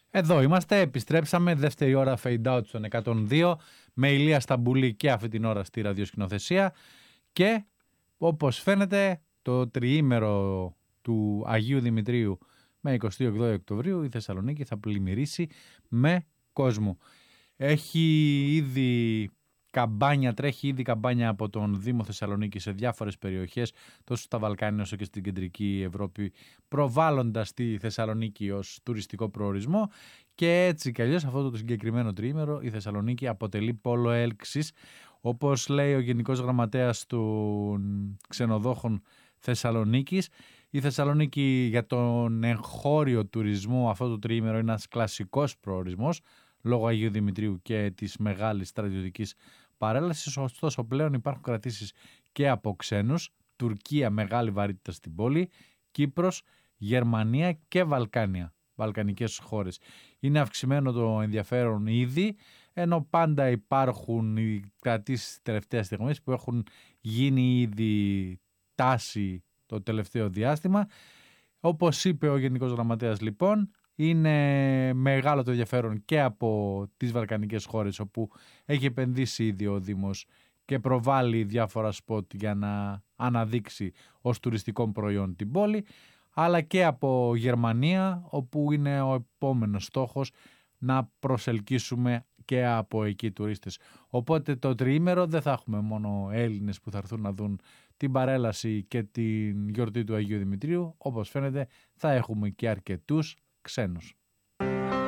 Εδώ είμαστε, επιστρέψαμε, δεύτερη ώρα fade out στον 102 με Ηλία Σταμπουλή και αυτή την ώρα στη ραδιοσκηνοθεσία και όπως φαίνεται το τριήμερο του Αγίου Δημητρίου με 28 Οκτωβρίου η Θεσσαλονίκη θα πλημμυρίσει με κόσμο. Έχει ήδη καμπάνια, τρέχει ήδη καμπάνια από τον Δήμο Θεσσαλονίκη σε διάφορες περιοχές, τόσο στα Βαλκάνια όσο και στην κεντρική Ευρώπη, προβάλλοντας τη Θεσσαλονίκη ως τουριστικό προορισμό και έτσι κι αλλιώς αυτό το συγκεκριμένο τριήμερο η Θεσσαλονίκη αποτελεί πόλο έλξης, όπως λέει ο Γενικός Γραμματέας των Ξενοδόχων Θεσσαλονίκης. Η Θεσσαλονίκη για τον εγχώριο τουρισμό αυτό το τριήμερο είναι ένας κλασικός προορισμός λόγω Αγίου Δημητρίου και της μεγάλης στρατιωτικής παρέλασης. Ωστόσο πλέον υπάρχουν κρατήσεις και από ξένους, Τουρκία μεγάλη βαρύτητα στην πόλη, Κύπρος, Γερμανία και Βαλκάνια, βαλκανικές χώρες. Είναι αυξημένο το ενδιαφέρον ήδη, ενώ πάντα υπάρχουν οι κρατήσεις τελευταίας στιγμής που έχουν γίνει ήδη τάση το τελευταίο διάστημα. Όπως είπε ο Γενικός Γραμματέας λοιπόν, είναι μεγάλο το ενδιαφέρον και από τις βαλκανικές χώρες όπου έχει επενδύσει ήδη ο Δήμος και προβάλλει διάφορα σποτ για να αναδείξει ως τουριστικό προϊόν την πόλη, αλλά και από Γερμανία όπου είναι ο επόμενος στόχος να προσελκύσουμε και από εκεί τουρίστες. Οπότε το τριήμερο δεν θα έχουμε μόνο Έλληνες που θα έρθουν να δουν την παρέλαση και την γιορτή του Αγίου Δημητρίου, όπως φαίνεται θα έχουμε και αρκετούς ξένους.